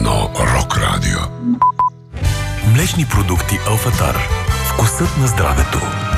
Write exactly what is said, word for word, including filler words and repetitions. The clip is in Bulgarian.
едно Рок Радио. Млечни продукти Алфатар. Вкусът на здравето.